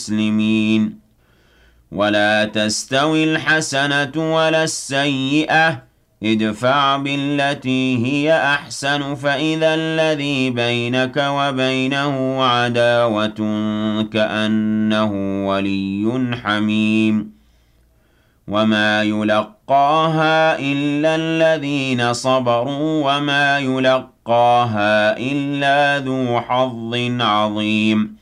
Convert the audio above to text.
المسلمين. ولا تستوي الحسنة ولا السيئة، ادفع بالتي هي أحسن فإذا الذي بينك وبينه عداوة كأنه ولي حميم. وما يلقاها إلا الذين صبروا وما يلقاها إلا ذو حظ عظيم.